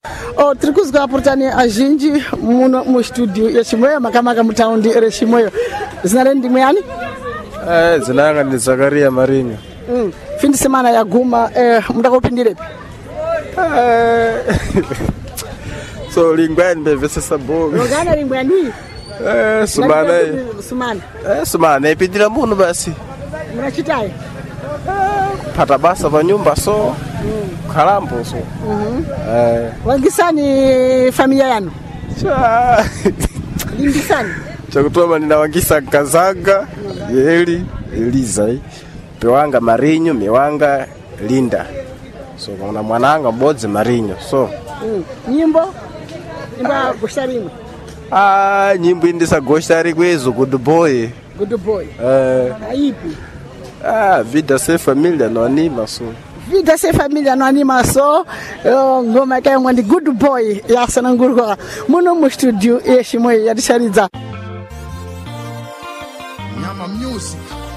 tiri kuzwa purutani azhinji muno mustudio yechimoyo makamaka mutaundi rechimoyo. Zina reni ndimwe yani? Zina yanga ni Zakaria Marinho. Findi semana yaguma muda kupindirepi? So lingwani mbevesesa bongo. Logana lingwani? Sumana ipindira muno basi. Mnachitaye? Pata basa pa nyumba so kalambo so. Wangisani familia yanu? Limbisani? Chakutoma ninawangisa Kazanga, Eliza, pewanga Marinho, mewanga Linda. So kuna mwananga mbodzi Marinho. So nyimbo imba gosharimo. Nyimbo indisa goshari kwezo Good Boy. Good Boy. Aipi? Vida sem família no anima so. Vida sem família no anima so. Ngoma kaya mwandi Good Boy yasana ngurwa. Muno mu studio yeshimoyo yadishariza. Nyama Music.